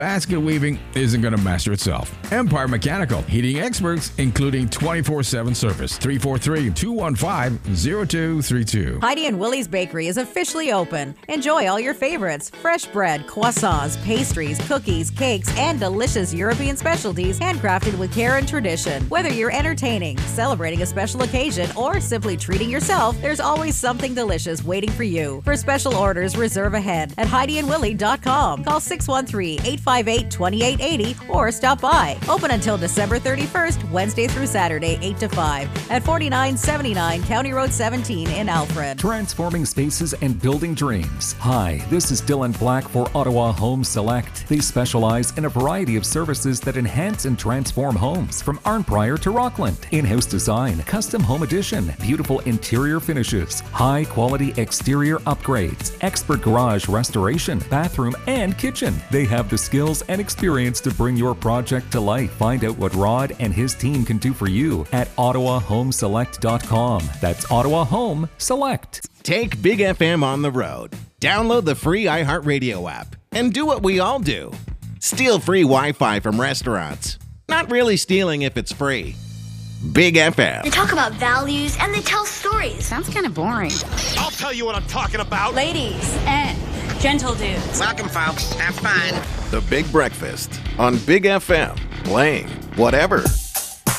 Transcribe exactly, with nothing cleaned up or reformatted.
Basket weaving isn't going to master itself. Empire Mechanical, heating experts, including twenty-four seven service. three four three, two one five, zero two three two. Heidi and Willie's Bakery is officially open. Enjoy all your favorites: fresh bread, croissants, pastries, cookies, cakes, and delicious European specialties handcrafted with care and tradition. Whether you're entertaining, celebrating a special occasion, or simply treating yourself, there's always something delicious waiting for you. For special orders, reserve ahead at heidi and willie dot com. Call six one three, eight five eight, two eight eight zero or stop by. Open until December thirty-first, Wednesday through Saturday, eight to five at forty-nine seventy-nine County Road seventeen in Alfred. Transforming spaces and building dreams. Hi, this is Dylan Black for Ottawa Home Select. They specialize in a variety of services that enhance and transform homes, from Arnprior to Rockland. In-house design, custom home addition, beautiful interior finishes, high quality exterior upgrades, expert garage restoration, bathroom and kitchen. They have the skills and experience to bring your project to life. Find out what Rod and his team can do for you at ottawa home select dot com. That's Ottawa Home Select. Take Big F M on the road. Download the free iHeartRadio app and do what we all do. Steal free Wi-Fi from restaurants. Not really stealing if it's free. Big F M. They talk about values and they tell stories. Sounds kind of boring. I'll tell you what I'm talking about. Ladies and gentle dudes. Welcome, folks. Have fun. The Big Breakfast on Big F M. Playing whatever.